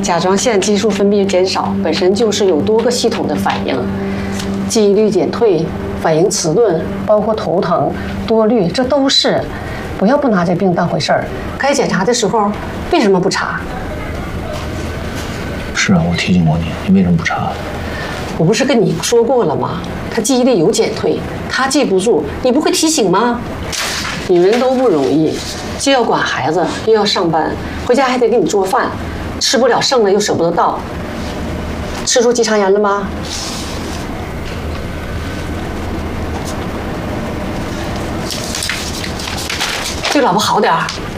甲状腺激素分泌减少本身就是有多个系统的反应，记忆力减退、反应迟钝，包括头疼、多虑，这都是。不要不拿这病当回事儿，该检查的时候为什么不查？ 是啊，我提醒过你，你为什么不查？ 我不是跟你说过了吗？他记忆力有减退，他记不住，你不会提醒吗？女人都不容易，既要管孩子，又要上班，回家还得给你做饭，吃不了剩的又舍不得倒。吃出结肠炎了吗？对老婆好点儿。